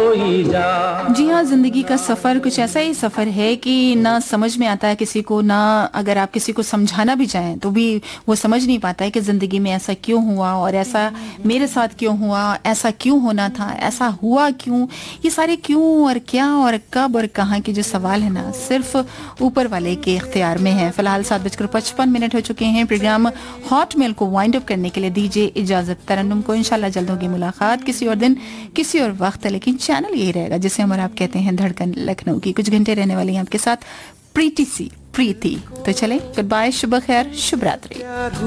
सोई जा। जी हाँ, जिंदगी का सफर कुछ ऐसा ही सफर है कि ना समझ में आता है किसी को, ना अगर आप किसी को समझाना भी चाहें तो भी वो समझ नहीं पाता है कि जिंदगी में ऐसा क्यों हुआ और ऐसा मेरे साथ क्यों हुआ, ऐसा क्यों होना था, ऐसा हुआ क्यों। ये सारे क्यों और क्या और कब और कहाँ के जो सवाल है ना, सिर्फ ऊपर वाले के इख्तियार में है। फिलहाल 7:55 हो चुके हैं। प्रोग्राम हॉट मेल को वाइंड अप करने के लिए दीजिए इजाजत। तरन्नुम को इंशाल्लाह जल्द होगी मुलाकात किसी और दिन किसी और वक्त, लेकिन चैनल यही रहेगा जिसे हम और आप कहते हैं धड़कन लखनऊ की। कुछ घंटे रहने वाली हैं आपके साथ प्रीति सी प्रीति। तो चले, गुड बाय, शुभ खैर, शुभ रात्रि।